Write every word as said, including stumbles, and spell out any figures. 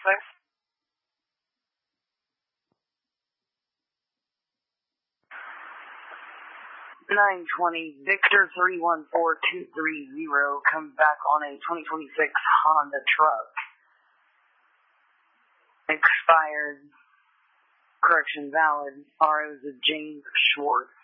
Thanks. nine twenty, Victor three one four two three zero comes back on a twenty twenty-six Honda truck. Expired. Correction valid. R Os of James Schwartz.